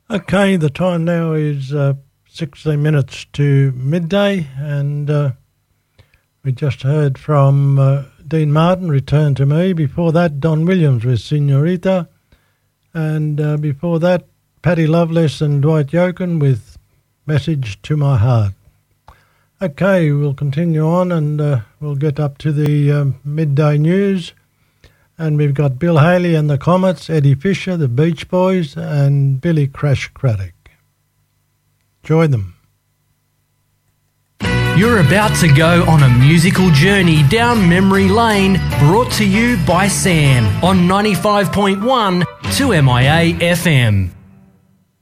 Okay, the time now is 16 minutes to midday, and we just heard from Dean Martin, Return to Me. Before that, Don Williams with Senorita, and before that, Paddy Loveless and Dwight Yoakam with Message to My Heart. Okay, we'll continue on, and we'll get up to the midday news. And we've got Bill Haley and the Comets, Eddie Fisher, the Beach Boys, and Billy Crash Craddock. Enjoy them. You're about to go on a musical journey down memory lane, brought to you by Sam on 95.1 2MIA FM.